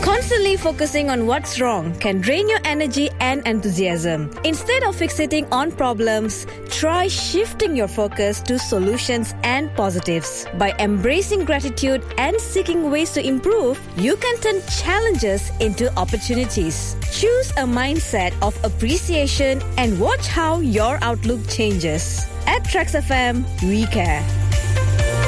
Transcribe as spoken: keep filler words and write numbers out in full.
Constantly focusing on what's wrong can drain your energy and enthusiasm. Instead of fixating on problems, try shifting your focus to solutions and positives. By embracing gratitude and seeking ways to improve, you can turn challenges into opportunities. Choose a mindset of appreciation and watch how your outlook changes. At Trax F M, we care.